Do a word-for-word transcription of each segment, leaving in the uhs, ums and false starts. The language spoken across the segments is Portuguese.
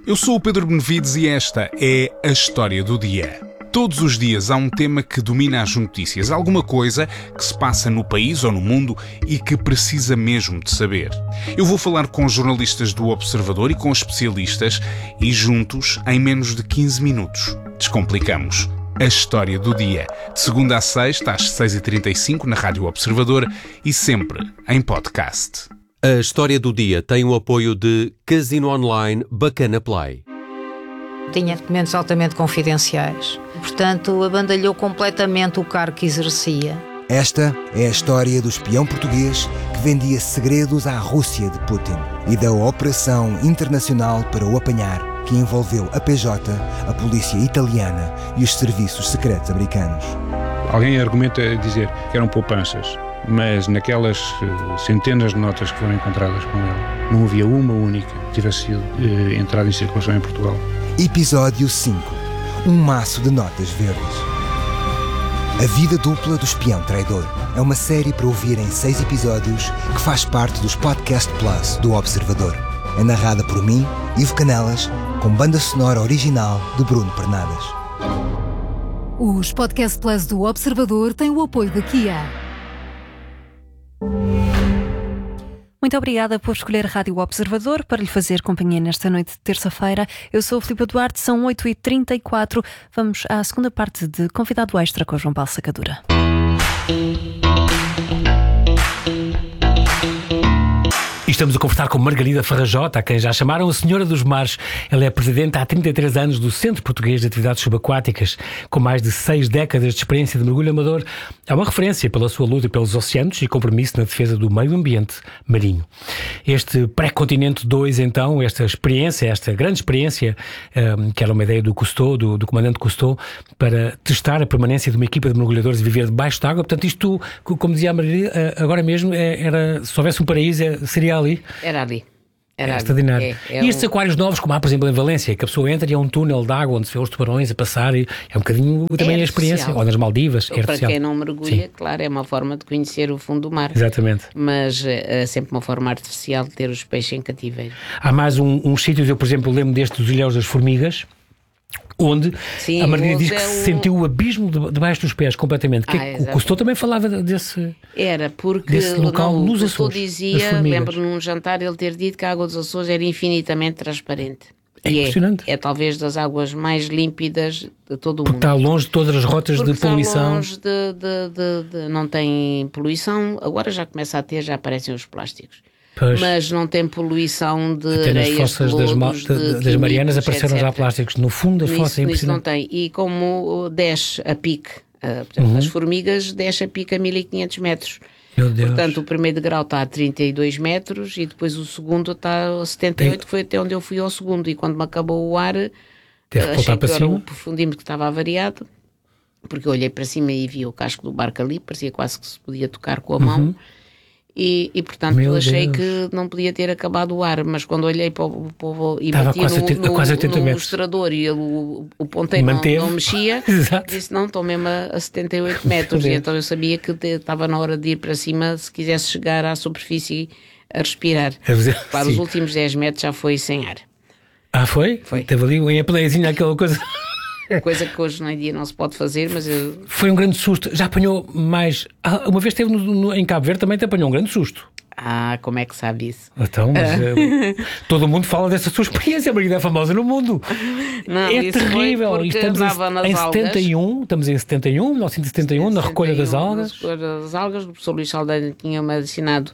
Eu sou o Pedro Benevides e esta é a História do Dia. Todos os dias há um tema que domina as notícias, alguma coisa que se passa no país ou no mundo e que precisa mesmo de saber. Eu vou falar com jornalistas do Observador e com especialistas e juntos, em menos de quinze minutos, descomplicamos a História do Dia. De segunda a sexta, às seis e trinta e cinco, na Rádio Observador e sempre em podcast. A História do Dia tem o apoio de Casino Online Bacana Play. Tinha documentos altamente confidenciais. Portanto, abandalhou completamente o cargo que exercia. Esta é a história do espião português que vendia segredos à Rússia de Putin e da operação internacional para o apanhar, que envolveu a P J, a polícia italiana e os serviços secretos americanos. Alguém argumenta dizer que eram poupanças, mas naquelas centenas de notas que foram encontradas com ele, não havia uma única que tivesse sido eh, entrada em circulação em Portugal. Episódio cinco. Um maço de notas verdes. A vida dupla do espião traidor é uma série para ouvir em seis episódios que faz parte dos Podcast Plus do Observador. É narrada por mim, Ivo Canelas, com banda sonora original de Bruno Pernadas. Os Podcast Plus do Observador têm o apoio da Kia. Muito obrigada por escolher a Rádio Observador para lhe fazer companhia nesta noite de terça-feira. Eu sou a Filipe Duarte, são oito e trinta e quatro. Vamos à segunda parte de Convidado Extra com o João Paulo Sacadura. Estamos a conversar com Margarida Farrajota, a quem já chamaram a Senhora dos Mares. Ela é presidente há trinta e três anos do Centro Português de Atividades Subaquáticas, com mais de seis décadas de experiência de mergulho amador. É uma referência pela sua luta pelos oceanos e compromisso na defesa do meio ambiente marinho. Este pré-continente dois, então, esta experiência, esta grande experiência, um, que era uma ideia do Cousteau, do, do comandante Cousteau, para testar a permanência de uma equipa de mergulhadores e viver debaixo de água. Portanto, isto, como dizia a Margarida, agora mesmo, era, se houvesse um paraíso, seria ali. Era ali. Era é extraordinário. É, é e estes um... aquários novos, como há, por exemplo, em Valência, que a pessoa entra e é um túnel de água onde se vê os tubarões a passar, e é um bocadinho também é a experiência. Ou nas Maldivas, é para quem não mergulha, sim, claro, é uma forma de conhecer o fundo do mar. Exatamente. Mas é sempre uma forma artificial de ter os peixes em cativeiro. Há mais um, uns sítios, eu, por exemplo, lembro deste dos Ilhéus das Formigas, onde sim, a Margarida diz que é um... se sentiu o abismo de, debaixo dos pés completamente. Que ah, o Cousteau também falava desse, era porque desse local não, nos o Açores. Dizia, lembro num jantar ele ter dito que a água dos Açores era infinitamente transparente. É e impressionante. É, é talvez das águas mais límpidas de todo o porque mundo. Porque está longe de todas as rotas porque de poluição. Está longe de, de, de, de... Não tem poluição. Agora já começa a ter, já aparecem os plásticos. Pois. Mas não tem poluição de até areias, nas fossas de lodos, das, de das, das Marianas apareceram etcétera. Já plásticos no fundo das fossas, é impressionante. Não tem. E como desce a pique, uh, portanto, uhum. as formigas desce a pique a mil e quinhentos metros. Meu Deus. Portanto, o primeiro degrau está a trinta e dois metros e depois o segundo está a setenta e oito, tem... que foi até onde eu fui ao segundo. E quando me acabou o ar, deve achei voltar que para era cima. o profundímetro que estava avariado, porque eu olhei para cima e vi o casco do barco ali, parecia quase que se podia tocar com a mão. Uhum. E, e portanto Meu achei Deus. que não podia ter acabado o ar, mas quando olhei para o povo e estava bati quase no, oitenta, no, quase oitenta no metros. mostrador e ele, o, o ponteiro não, não mexia, disse não, estou mesmo a, a setenta e oito metros. E então eu sabia que te, estava na hora de ir para cima se quisesse chegar à superfície a respirar. Para os últimos dez metros já foi sem ar. Ah, foi? Foi. Teve ali em apleiazinha aquela coisa. Coisa que hoje em dia não se pode fazer, mas eu... Foi um grande susto. Já apanhou mais... Ah, uma vez esteve no, no, em Cabo Verde, também te apanhou um grande susto. Ah, como é que sabe isso? Então, mas, uh, todo mundo fala dessa sua experiência, a Margarida é famosa no mundo. Não, é terrível. Estamos em, em setenta e um, estamos em setenta e um, mil novecentos e setenta e um, na recolha das algas. Na recolha das algas, o professor Luís Saldanha tinha-me ensinado.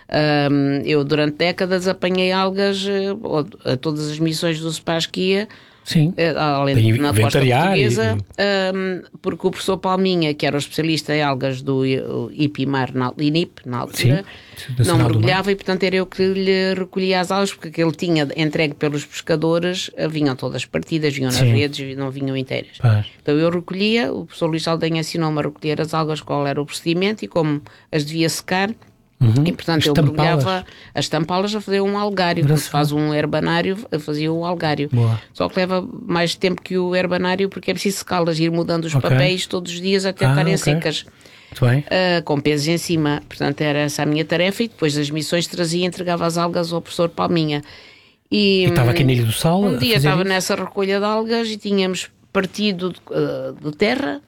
Um, eu, durante décadas, apanhei algas a todas as missões do SEPAS que ia. Sim. Além de na costa portuguesa, e... um, porque o professor Palminha, que era o especialista em algas do IPIMAR, na, INIP, na altura, sim, não mergulhava e, portanto, era eu que lhe recolhia as algas, porque ele tinha entregue pelos pescadores, vinham todas partidas, vinham nas sim. redes e não vinham inteiras. Pá. Então eu recolhia, o professor Luís Saldanha ensinou-me a recolher as algas, qual era o procedimento e como as devia secar. Uhum. E portanto eu mergulhava a estampá-las a fazer um algário, porque se faz um herbanário, fazia o algário. Boa. Só que leva mais tempo que o herbanário porque é preciso secá-las, ir mudando os okay. papéis todos os dias até ah, estarem okay. secas. Muito bem. Uh, com pesos em cima. Portanto era essa a minha tarefa e depois das missões trazia e entregava as algas ao professor Palminha. E estava aqui na Ilha do Sal? Um dia estava nessa recolha de algas e tínhamos partido de, uh, de terra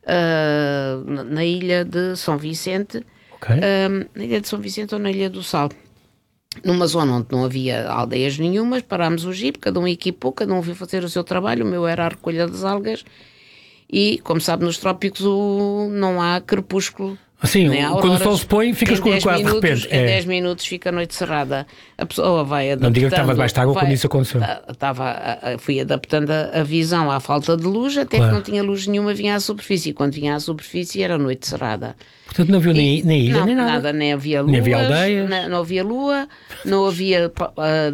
uh, na, na ilha de São Vicente, okay. uh, na ilha de São Vicente ou na Ilha do Sal, numa zona onde não havia aldeias nenhumas. Parámos o jipe, cada um equipou, cada um veio fazer o seu trabalho. O meu era a recolha das algas e, como sabe, nos trópicos o, não há crepúsculo. Assim, quando o sol se põe, ficas com quase de repente. Em dez é. minutos fica a noite cerrada. A pessoa vai adaptando. Não diga que estava debaixo de água vai, quando isso aconteceu. Estava, fui adaptando a, a visão à falta de luz, até claro. que não tinha luz nenhuma, vinha à superfície. E quando vinha à superfície era noite cerrada. Portanto, não viu nem, nem ilha, não, nem nada. nada. Nem havia luz, nem havia aldeias. Não, não havia lua, não havia uh,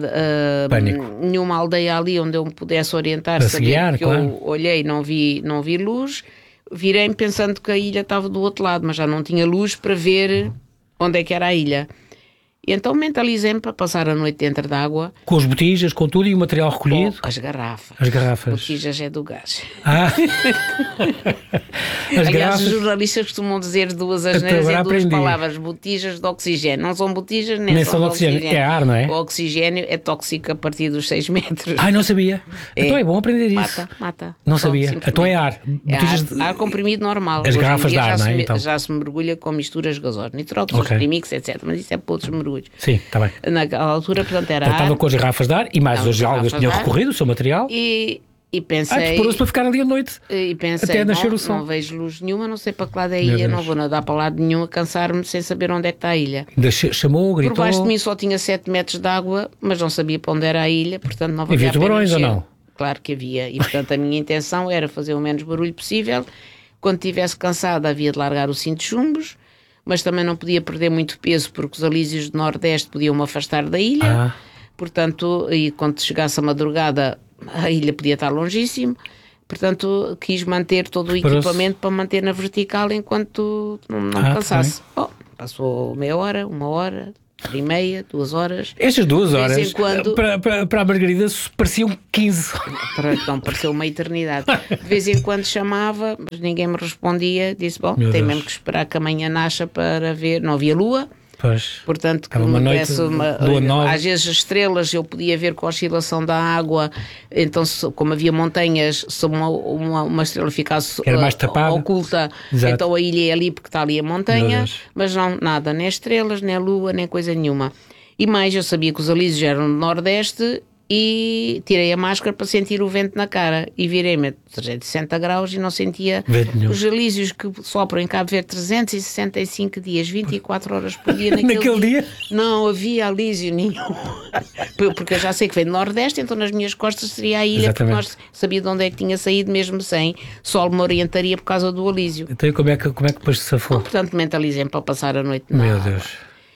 uh, nenhuma aldeia ali onde eu me pudesse orientar. Para saber guiar, que claro. eu olhei e não vi, não vi luz. Virei-me pensando que a ilha estava do outro lado, mas já não tinha luz para ver onde é que era a ilha. E então mentalizei-me para passar a noite dentro d'água. Com as botijas, com tudo e o material recolhido? Com as garrafas. As garrafas. Botijas é do gás. Ah! As Aliás, garrafas... os jornalistas costumam dizer duas asneiras em duas palavras. Botijas de oxigênio. Não são botijas, nem, nem são de oxigênio. oxigênio. É ar, não é? O oxigênio é tóxico a partir dos seis metros. Ai, não sabia. É. Então é bom aprender isso. Mata, mata. Não Só sabia. Então é ar. É ar, de... ar comprimido normal. As Hoje garrafas de ar, já não é? Se, então. já se mergulha com misturas gasosas, nitróxidos, okay. premix, etcétera. Mas isso é para outros mergulhos. Sim, está bem. Naquela altura, portanto, era Estava ar. com as garrafas de ar e mais as algas tinham recorrido o seu material. E, e pensei... Ah, disparou-se para ficar ali à noite. E pensei, até nascer bom, o sol. Não vejo luz nenhuma, não sei para que lado é a ilha, não vou nadar para lado nenhum a cansar-me sem saber onde é que está a ilha. Chamou, gritou... Por baixo de mim só tinha sete metros de água, mas não sabia para onde era a ilha, portanto não valia a pena. Havia tubarões ou não? Claro que havia. E portanto a minha intenção era fazer o menos barulho possível. Quando estivesse cansada havia de largar o cinto de chumbos, mas também não podia perder muito peso porque os alísios do Nordeste podiam-me afastar da ilha. Ah. Portanto, e quando chegasse a madrugada a ilha podia estar longíssimo. Portanto, quis manter todo o equipamento para manter na vertical enquanto não, não ah, cansasse. Oh, passou meia hora, uma hora, hora e meia, duas horas. Estas duas de horas, vez em quando, para, para, para a Margarida, pareciam quinze. Para, não, pareceu uma eternidade. De vez em quando chamava, mas ninguém me respondia. Disse, bom, Meu tem Deus. mesmo que esperar que amanhã nasça para ver. Não havia lua. Pois. Portanto, que uma me noite, desse uma, lua nova. às vezes as estrelas eu podia ver com a oscilação da água, então se, como havia montanhas, se uma, uma, uma estrela ficasse Era mais tapada. oculta, Exato. então a ilha é ali porque está ali a montanha, mas não, nada, nem estrelas, nem lua, nem coisa nenhuma. E mais, eu sabia que os alísios eram do Nordeste e tirei a máscara para sentir o vento na cara e virei-me a trezentos e sessenta graus e não sentia os alísios que sopram em Cabo Verde trezentos e sessenta e cinco dias, vinte e quatro horas por dia naquele, naquele dia. dia. Não havia alísio nenhum. Porque eu já sei que vem do Nordeste, então nas minhas costas seria a ilha. Exatamente. Porque nós sabia de onde é que tinha saído, mesmo sem sol me orientaria por causa do alísio. Então como é que, como é que depois se safou? Então, portanto, mentalizei-me para passar a noite na Meu água. Deus.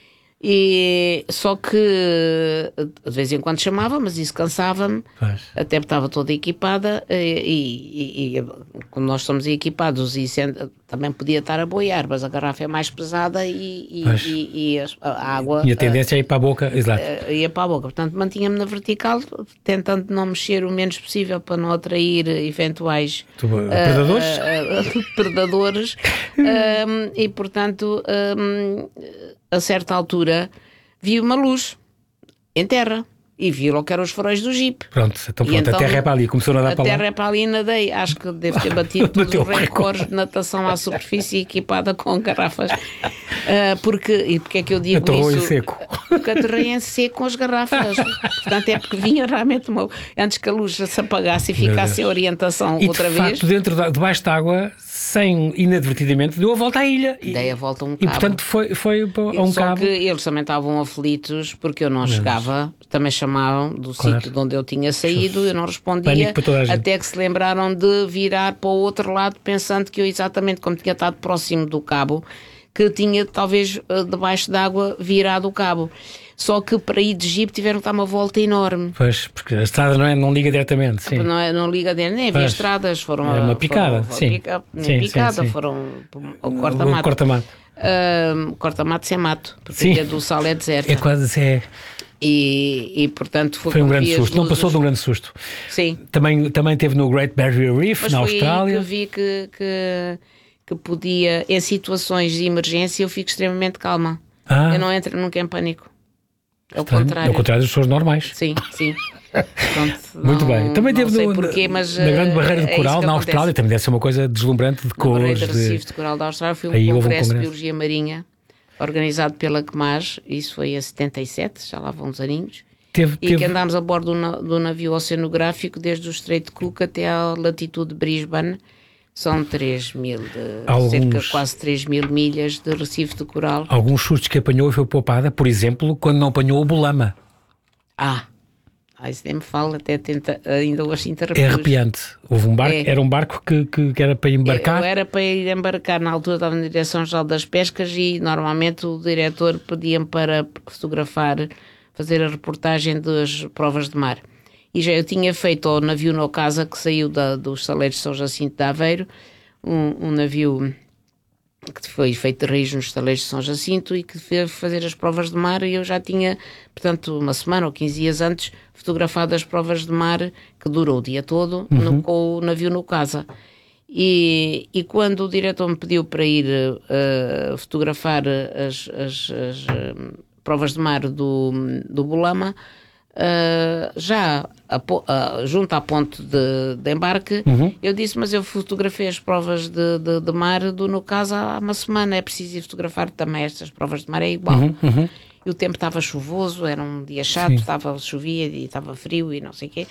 E só que de vez em quando chamava, mas isso cansava-me, Pois. até porque estava toda equipada e, e, e quando nós somos equipados e sendo, também podia estar a boiar, mas a garrafa é mais pesada e, e, e, e a, a água E a tendência é ir para a boca, exato. ia para a boca, portanto mantinha-me na vertical, tentando não mexer o menos possível para não atrair eventuais Tu, predadores, uh, uh, predadores. um, e portanto um, a certa altura vi uma luz em terra e vi logo que eram os faróis do jipe. Pronto, então pronto, então, a terra é para ali, começou a nadar a para lá. terra é para ali e nadei, acho que devo ter batido todos os recordes de natação à superfície equipada com garrafas. Uh, porque, e porque é que eu digo aterrou isso? em seco. Porque aterrei em seco com as garrafas. Portanto é porque vinha realmente uma, antes que a luz se apagasse e ficasse sem orientação e outra de vez. facto, dentro da, debaixo de água, sem inadvertidamente, deu a volta à ilha. E, dei a volta a um cabo. E portanto foi, foi a um Só cabo. que eles também estavam aflitos porque eu não Meu chegava, Deus. também chamavam do Claro. sítio de onde eu tinha saído, eu não respondia, Pânico para toda a gente. até que se lembraram de virar para o outro lado, pensando que eu, exatamente como tinha estado próximo do cabo, que tinha talvez debaixo d'água virado o cabo. Só que para ir de jipe tiveram que dar uma volta enorme. Pois, porque a estrada não, é, não liga diretamente, sim. Não, é, não liga dentro, nem havia Pois. estradas, foram Era uma picada, foram, sim. Pica, nem Sim, picada, sim, sim. foram ao O corta-mato. corta-mato. Uh, corta-mato sem mato, porque Sim. a ilha do Sal é deserta. É quase, é, E, e portanto foi, foi um quando grande vi as susto, não luzes. passou de um grande susto. Sim, Também, também teve no Great Barrier Reef, mas na foi Austrália. aí que vi que, que, que podia, em situações de emergência, eu fico extremamente calma. Ah. Eu não entro nunca em pânico. É o contrário. É o contrário das pessoas normais. Sim, sim. Pronto, Muito não, bem. Também não teve sei no, porquê, mas, na grande barreira de é coral na acontece. Austrália, também deve ser uma coisa deslumbrante de Na cores. barreira de De... Recife de Coral da Austrália foi um Aí houve um congresso de congresso. Biologia Marinha organizado pela C M A S, isso foi em setenta e sete, já lá vão uns aninhos, Teve, e teve... que andámos a bordo do, na, do navio oceanográfico desde o Estreito de Cook até à latitude de Brisbane. São três mil, de, Alguns... cerca de quase três mil milhas de Recife de Coral. Alguns sustos que apanhou e foi poupada, por exemplo, quando não apanhou o bolama. Ah, ah isso nem me fala, até tenta, ainda hoje interrompo. É arrepiante. Houve um barco, É. Era um barco que, que, que era para embarcar. Eu era para ir embarcar, na altura estava na Direção-Geral das Pescas e normalmente o diretor pedia-me para fotografar, fazer a reportagem das provas de mar. E já eu tinha feito ao navio No Casa, que saiu da, dos Saleiros de São Jacinto de Aveiro, um, um navio que foi feito de raiz nos Saleiros de São Jacinto e que fez fazer as provas de mar, e eu já tinha, portanto, uma semana ou quinze dias antes, fotografado as provas de mar, que durou o dia todo, Uhum. no, com o navio No Casa. E, e quando o diretor me pediu para ir uh, fotografar as, as, as uh, provas de mar do, do Bolama, Uh, já a, uh, junto à ponte de, de embarque, Uhum. eu disse, mas eu fotografei as provas de, de, de mar do No Casa há uma semana, é preciso ir fotografar também estas provas de mar, é igual. Uhum, uhum. E o tempo estava chuvoso, era um dia chato, estava, chovia e estava frio e não sei o quê.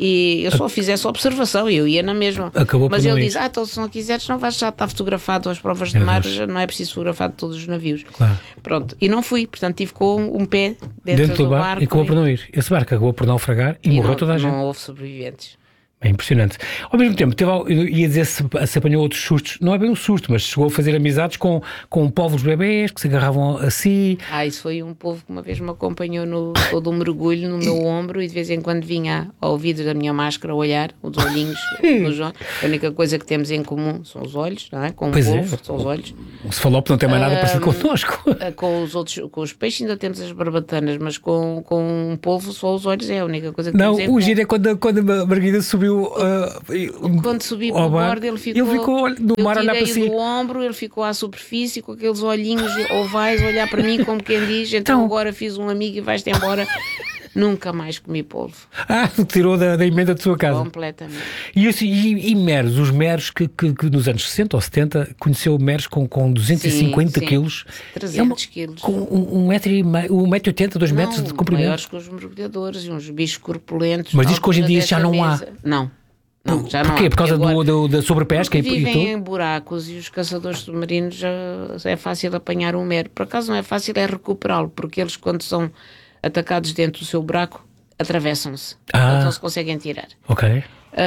E eu só fiz essa observação e eu ia na mesma. Acabou Mas por não ele ir. diz, ah, então se não quiseres não vais já estar fotografado as provas de Meu mar, Deus. já não é preciso fotografar de todos os navios. Claro. Pronto, e não fui, portanto tive com um pé dentro, Dentro do, do barco, barco. e acabou por não ir. Esse barco acabou por naufragar e, e morreu não, toda a gente. não houve sobreviventes. É impressionante. Ao mesmo tempo, teve, eu ia dizer se, se apanhou outros sustos. Não é bem um susto, mas chegou a fazer amizades com, com povos bebés que se agarravam a si. Ah, isso foi um povo que uma vez me acompanhou no todo um mergulho no meu ombro e de vez em quando vinha ao vidro da minha máscara a olhar, os olhinhos nos olhos. A única coisa que temos em comum são os olhos, não é? Com o Pois é. polvo, são os olhos. O cefalópodo não tem mais nada Ah, parecido connosco. Ah, Com os outros, com os peixes ainda temos as barbatanas, mas com, com um polvo só os olhos é a única coisa que Não, temos em o comum. giro é quando, quando a Margarida subiu. Uh, Quando subi ao para o bar, bordo, ele ficou, ele ficou no eu mar a olhar para tirei-o si. do ombro, ele ficou à superfície com aqueles olhinhos ovais a olhar para mim como quem diz, então, Então- agora fiz um amigo e vais-te embora. Nunca mais comi polvo. Ah, tirou da, da emenda de sua casa. Completamente. E, assim, e, e meros, os meros que, que, que nos anos sessenta ou setenta conheceu meros com, com duzentos e cinquenta Sim, sim. quilos. trezentos quilos. Com um, um metro e meio, um metro e oitenta, dois metros Não, de comprimento. maiores que os mergulhadores e uns bichos corpulentos. Mas na diz que hoje em altura dia já dessa não há. mesa. Não. Não, já não Porquê? há. Por causa Porque do, agora- do- da sobrepesca e, Porque e vivem tudo? em buracos e os caçadores submarinos já é fácil apanhar um mero. Por acaso não é fácil é recuperá-lo, porque eles quando são atacados dentro do seu buraco atravessam-se, Ah. então se conseguem tirar. Ok.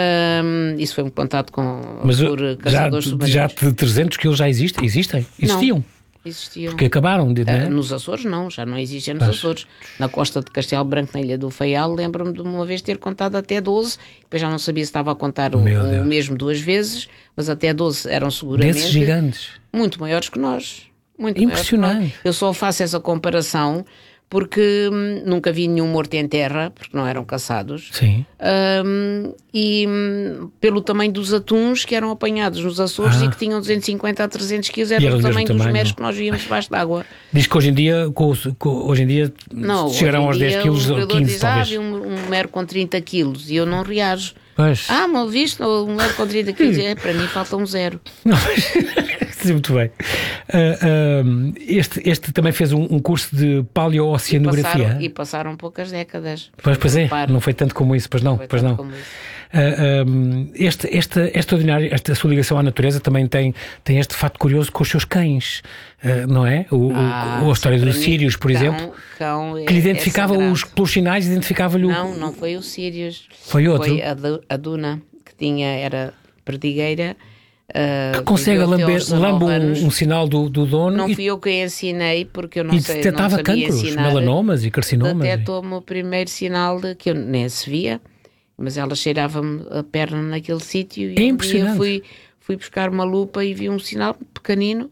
Ahm, isso foi um contato com Mas por uh, já, caçadores submarinos. já de trezentos quilos já existem? Existem? Existiam? Existiam. Porque acabaram de. Ah, né? nos Açores não, já não existem nos Pois. Açores. Na costa de Castelo Branco, na Ilha do Faial, lembro-me de uma vez ter contado até doze, depois já não sabia se estava a contar o, Meu o Deus. mesmo duas vezes, mas até doze eram seguramente Desses gigantes. muito maiores que nós. Muito Impressionante. maiores que nós. Eu só faço essa comparação porque hum, nunca vi nenhum morto em terra, porque não eram caçados. Sim. Hum, e hum, pelo tamanho dos atuns que eram apanhados nos Açores Ah. e que tinham duzentos e cinquenta a trezentos quilos, E era era o do mesmo tamanho dos tamanho. meros que nós víamos debaixo d'água. Diz que hoje em dia, com, o- com- hoje em dia Não, chegarão aos hoje em dez dia quilos o ou mergulhador quinze, diz, ah, talvez. vi um, um mero com trinta quilos e eu não reajo. Pois. Ah, mal visto, um mero com trinta quilos, é, para mim falta um zero. Não, mas- sim, muito bem. Ah, ah, este, este também fez um, um curso de paleooceanografia. Passaram, e passaram poucas décadas. Pois, pois é, Repare, não foi tanto como isso, pois não, foi pois tanto não. como isso. Ah, ah, este, esta, esta ordinária, esta sua ligação à natureza também tem, tem este fato curioso com os seus cães, ah, não é? O, o- Ah, a história para dos mim, sírios, por cão- exemplo, cão é- que lhe identificava é sagrado. os, pelos sinais, identificava-lhe o... Não, não foi o Sirius. Foi outro? Foi a, Du- a Duna, que tinha, era perdigueira. ah, que consegue viveu até lamber, aos dezanove lambe um, anos. um sinal do, do dono Não e, fui eu que a ensinei, porque eu não e sei, não detectava sabia cancros, ensinar. melanomas e carcinomas. e- Detectou-me o primeiro sinal de, que eu nem se via, mas ela cheirava-me a perna naquele sítio e É um impressionante. dia fui, fui buscar uma lupa e vi um sinal pequenino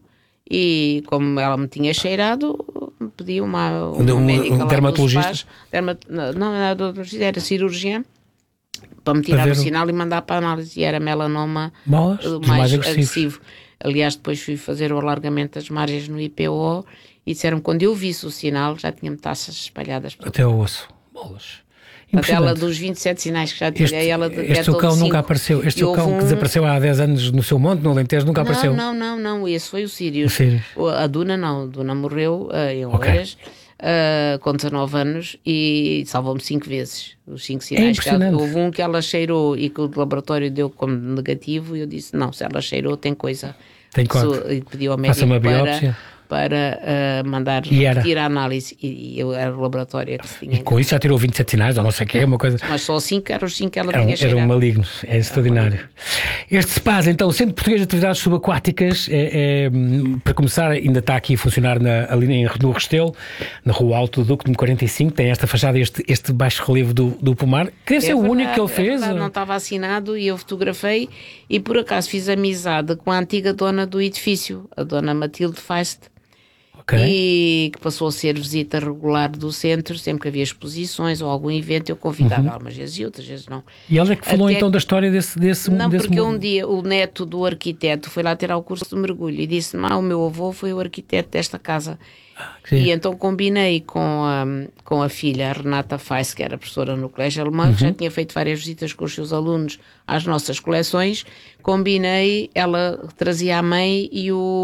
e como ela me tinha cheirado, pedi uma, uma Um- um médica lá dos dermatologista? pais, derma- não, não era dermatologista, era cirurgiã, para me tirar Para o ver o- sinal e mandar para a análise, e era melanoma Bolas, eh, dos mais, mais agressivos. agressivo. Aliás, depois fui fazer o alargamento das margens no I P O e disseram-me, quando eu visse o sinal, já tinha metástases espalhadas. Até ao osso. Bolas. Ela dos vinte e sete sinais que já tirei, este, ela de, este seu cão nunca apareceu. Este seu cão um... que desapareceu há dez anos no seu monte, no Alentejo, nunca não, apareceu. Não, não, não, esse foi o Sirius. O Sirius. A Duna não, a Duna morreu uh, em Oeiras, okay. uh, com dezanove anos e salvou-me cinco vezes. Os cinco sinais. É ela, houve um que ela cheirou e que o laboratório deu como negativo e eu disse, não, se ela cheirou tem coisa. Tem coisa. E pediu ao médico Faça uma para... biópsia. para uh, mandar tirar a análise e, e eu era o laboratório que se tinha. E com isso já tirou vinte e sete sinais, ou não sei o que é, uma coisa... Mas só cinco, eram os cinco que ela eram, tinha cheirado. Eram malignos, é extraordinário. Este SPAS, então, Centro Português de Atividades Subaquáticas, é, é, para começar, ainda está aqui a funcionar na, ali no Restelo, na Rua Alto do Duque, número quarenta e cinco, tem esta fachada, este, este baixo relevo do, do pomar. Queria ser é o único que ele fez? É verdade, não estava assinado e eu fotografei e por acaso fiz amizade com a antiga dona do edifício, a dona Matilde Feist. Okay. E que passou a ser visita regular do centro, sempre que havia exposições ou algum evento, eu convidava uhum. algumas vezes e outras vezes não. E ela é que falou Até... então da história desse desse Não, desse porque mundo. Um dia o neto do arquiteto foi lá ter ao curso de mergulho e disse-me, ah, o meu avô foi o arquiteto desta casa. Ah, e então combinei com a, com a filha, a Renata Feiss, que era professora no Colégio Alemão, uhum. que já tinha feito várias visitas com os seus alunos às nossas coleções, combinei, ela trazia a mãe e o...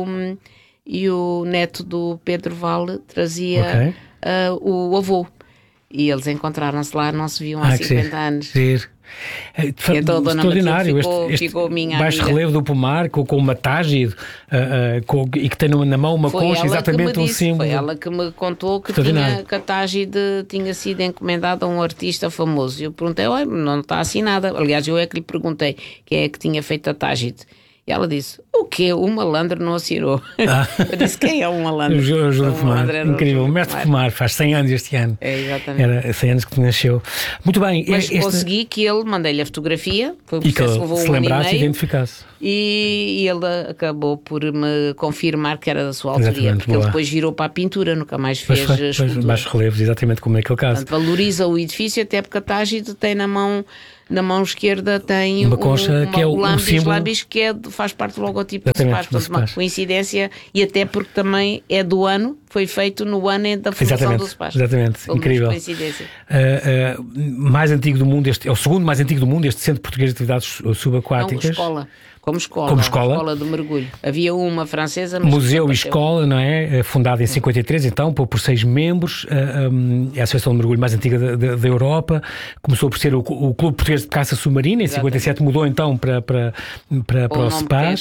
e o neto do Pedro Vale trazia okay. uh, o avô. E eles encontraram-se lá, não se viam há ah, cinquenta anos. Sim. É, então a Dona Matilde ficou, este, este ficou minha baixo amiga. Relevo do pomar com, com uma tágide uh, uh, com, e que tem na mão uma foi concha, exatamente um disse, símbolo. Foi ela que me contou que, tinha, que a tágide tinha sido encomendada a um artista famoso. E eu perguntei, olha, não está assinada. Aliás, eu é que lhe perguntei quem é que tinha feito a tágide. E ela disse, o quê? O malandro não assinou. Ah. Eu disse, quem é o malandro? O Júlio Pomar, incrível. O mestre Pomar, faz cem anos este ano. É, exatamente. Era cem anos que nasceu. Muito bem. Mas este... consegui que ele, mandei-lhe a fotografia, foi um e que processo que levou se um ano e lembrasse meio, e identificasse. E, e ele acabou por me confirmar que era da sua autoria, exatamente, porque boa. Ele depois girou para a pintura, nunca mais fez pois foi, escultura. Baixos relevos, exatamente como naquele caso. Portanto, valoriza o edifício, até porque a tágide tem na mão... Na mão esquerda tem uma concha um, uma, que é o, o lambis, um símbolo... lambis que é, faz parte do logotipo do SPAS. Portanto, uma coincidência e até porque também é do ano, foi feito no ano da fundação exatamente, do SPAS. Exatamente, Como incrível. Coincidência. Uh, uh, mais antigo do mundo, este, é o segundo mais antigo do mundo, este Centro Português de Atividades Subaquáticas. Não, escola. Como escola, Como escola. escola do mergulho. Havia uma francesa... Mas Museu e escola, não é? Fundada em cinquenta e três, então, por, por seis membros. É a Associação de Mergulho mais antiga da, da, da Europa. Começou por ser o, o Clube Português de Caça Submarina. Em exatamente. cinquenta e sete mudou, então, para, para, para, para o SPAS.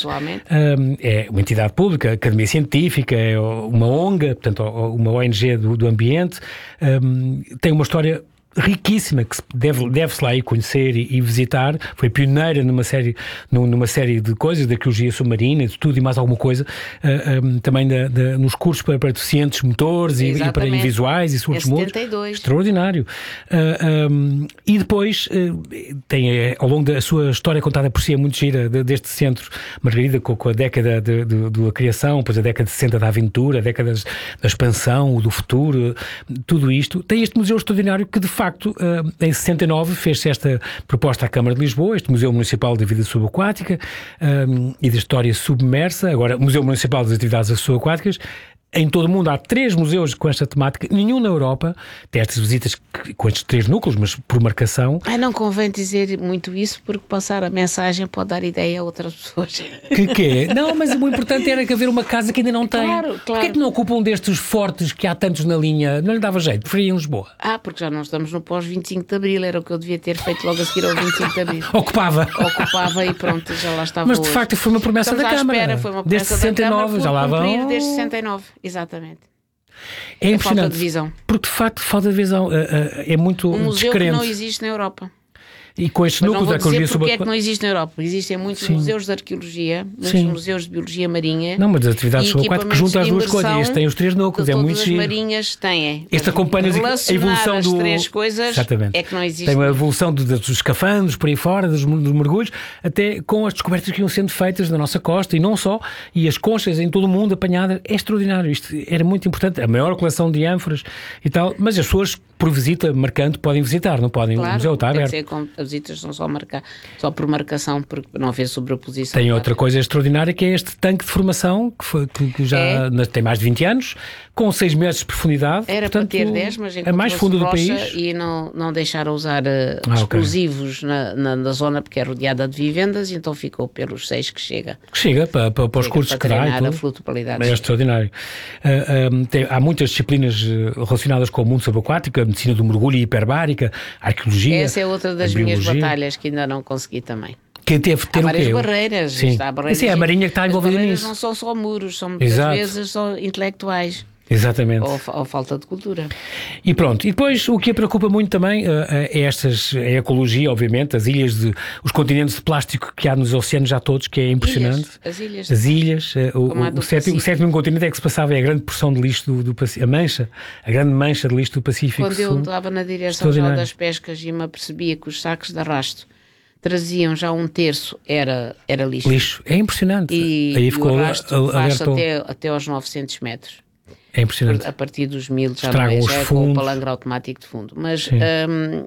É uma entidade pública, Academia Científica, é uma O N G, portanto, uma O N G do, do ambiente. Tem uma história... riquíssima, que deve, deve-se lá ir conhecer e, e visitar. Foi pioneira numa série, numa série de coisas, de arqueologia submarina, de tudo e mais alguma coisa, uh, um, também da, da, nos cursos para, para deficientes motores e, e para visuais e surdos mudos. Extraordinário. Uh, um, e depois uh, tem uh, ao longo da sua história contada por si, é muito gira, de, deste centro, Margarida, com, com a década de, de, de, da criação, depois a década de sessenta da aventura, a década da expansão, do futuro, tudo isto. Tem este museu extraordinário que, de facto, De facto, em sessenta e nove fez-se esta proposta à Câmara de Lisboa, este Museu Municipal da Vida Subaquática um, e da História Submersa, agora Museu Municipal das Atividades Subaquáticas. Em todo o mundo há três museus com esta temática, nenhum na Europa tem estas visitas com estes três núcleos, mas por marcação. Ai, não convém dizer muito isso, porque passar a mensagem pode dar ideia a outras pessoas. Que que é? Não, mas o importante era que haver uma casa que ainda não tem. Claro, claro. Porquê é que não ocupam destes fortes que há tantos na linha? Não lhe dava jeito, preferia em Lisboa. Ah, porque já não estamos no pós vinte e cinco de Abril, era o que eu devia ter feito logo a seguir ao vinte e cinco de Abril. Ocupava. Ocupava e pronto, já lá estava. Mas de hoje. facto foi uma promessa Estamos da Câmara. Espera, foi uma promessa desde sessenta e nove, da já lá vão. Desde sessenta e nove, exatamente. É, é falta de visão. Porque de facto falta de visão. É muito um museu descrente. Que não existe na Europa. E com estes Mas núcleos da arqueologia subaquática. Porque é que subaquática. não existe na Europa? Existem muitos Sim. museus de arqueologia, muitos Sim. museus de biologia marinha. Não, mas as atividades subaquáticas que juntam as duas coisas. Este tem os três núcleos, é muito giro. As marinhas têm. Este acompanha a evolução do. As três coisas Exatamente. É que não existe. Tem a evolução do, dos escafandros por aí fora, dos, dos mergulhos, até com as descobertas que iam sendo feitas na nossa costa e não só, e as conchas em todo o mundo apanhadas. É extraordinário. Isto era muito importante. A maior coleção de ânforas e tal, mas as pessoas por visita marcante, podem visitar, não podem? Claro, o museu está aberto. Tem que ser com, as visitas são só, marcar, só por marcação, porque não haver sobreposição. Tem outra coisa extraordinária, que é este tanque de formação, que, foi, que, que já é. tem mais de vinte anos, com seis metros de profundidade. Era portanto, para ter dez, mas é mais fundo do país. E não, não deixaram usar uh, ah, explosivos okay. na, na, na zona, porque é rodeada de vivendas, então ficou pelos seis que chega. Que chega para, para, para os cursos para que dá. A flutuabilidade. É extraordinário. Uh, um, tem, há muitas disciplinas relacionadas com o mundo subaquático, a medicina do mergulho e hiperbárica, a arqueologia. Essa é outra das minhas batalhas que ainda não consegui também. Quem teve ter há várias o quê? barreiras. Sim. Está, barreiras Sim, é a Marinha que está envolvida nisso. As barreiras não são só muros, são muitas Exato. vezes são intelectuais. Exatamente. Ou, ou falta de cultura. E pronto, e depois o que a preocupa muito também uh, é, estas, é a ecologia, obviamente, as ilhas, de, os continentes de plástico que há nos oceanos já todos, que é impressionante. Ilhas, as ilhas. As ilhas, uh, o, o, sétimo, o sétimo continente é que se passava, é a grande porção de lixo do, do Pacífico, a mancha, a grande mancha de lixo do Pacífico Quando Sul. eu estava na Direção-Geral das Pescas e me apercebia que os sacos de arrasto traziam já um terço, era, era lixo. Lixo, é impressionante. E, Aí e ficou o arrasto faz alertou. até, até aos novecentos metros. É impressionante. A partir dos mil já Estragam não é, os já é fundos. com o palangre automático de fundo. Mas um,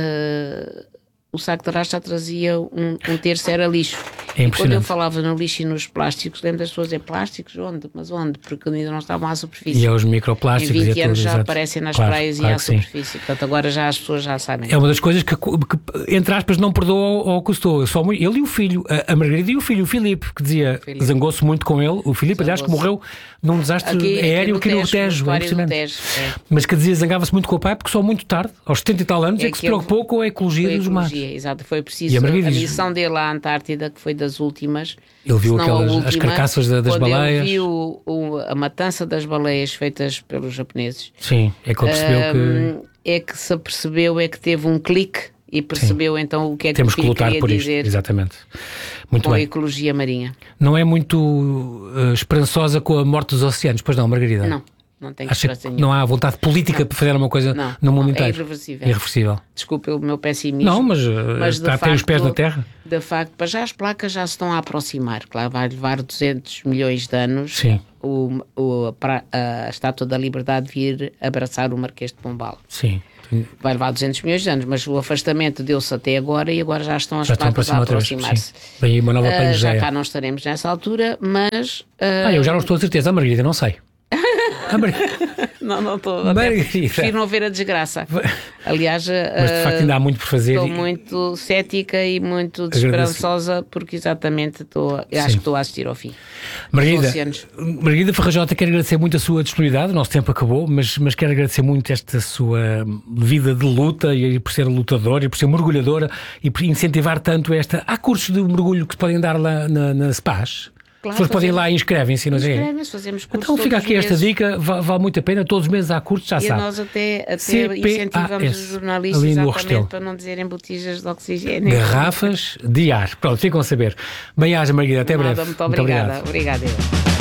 uh, o saco de arrasto já trazia um, um terço, era lixo. É e quando eu impressionante. falava no lixo e nos plásticos, lembro das pessoas dizer plásticos? Onde? Mas onde? Porque ainda não estavam à superfície. E aos microplásticos. Em vinte e anos já exato. aparecem nas claro, praias claro e à que sim. superfície. Portanto, agora já as pessoas já sabem. É uma das coisas que, que entre aspas, não perdoa ao, ao custou. Eu só, ele e o filho, a, a Margarida e o filho, o Filipe, que dizia, zangou-se muito com ele. O Filipe, aliás, que morreu num desastre aqui, aéreo aqui no Tejo. É é Tejo é. Mas que dizia, zangava-se muito com o pai, porque só muito tarde, aos setenta e tal anos, é, é que se preocupou com a ecologia, a dos mares. Exato, foi preciso. E a, a missão dele à Antártida, que foi das últimas. Ele viu aquelas, última, as carcaças da, das quando baleias. Ele viu o, a matança das baleias feitas pelos japoneses. Sim, é que ele percebeu um, que... É que se apercebeu, é que teve um clique e percebeu Sim. então o que é que temos que lutar por isto, dizer exatamente. Muito com bem. a ecologia marinha. Não é muito uh, esperançosa com a morte dos oceanos, pois não, Margarida? Não. Não tem Acha que não há vontade política não. para fazer uma coisa não, no mundo não, inteiro? É irreversível. irreversível. Desculpe o meu pessimismo. Não, mas, mas está, tem os pés na terra? De facto, para já as placas já se estão a aproximar. Claro, vai levar duzentos milhões de anos Sim. O, o, a, a Estátua da Liberdade vir abraçar o Marquês de Pombal. Sim. Vai levar duzentos milhões de anos, mas o afastamento deu-se até agora e agora já estão as já placas estão a aproximar-se. Vem uma nova uh, já cá não estaremos nessa altura, mas... Uh... Ah, eu já não estou a certeza. A Margarida, não sei. Não, não estou. Margarida. Prefiro não ver a desgraça. Aliás, mas de facto ainda há muito por fazer. Estou e... muito cética e muito desesperançosa porque exatamente estou, acho que estou a assistir ao fim. Margarida, Margarida Farrajota, quero agradecer muito a sua disponibilidade. O nosso tempo acabou, mas, mas quero agradecer muito esta sua vida de luta e por ser lutadora e por ser mergulhadora e por incentivar tanto esta. Há cursos de mergulho que se podem dar lá na, na S P A S? Claro, as pessoas podem ir lá e inscrevem-se, não é? Inscrevem-se, fazemos cursos. Então fica aqui esta meses. dica, vale, vale muito a pena, todos os meses há cursos, já e sabe. E nós até, até C P A S, incentivamos os jornalistas exatamente para não dizerem botijas de oxigênio. Garrafas de ar. Pronto, ficam a saber. Bem-aja, Margarida, até Nada, breve. Muito obrigada. Muito obrigado. Obrigada.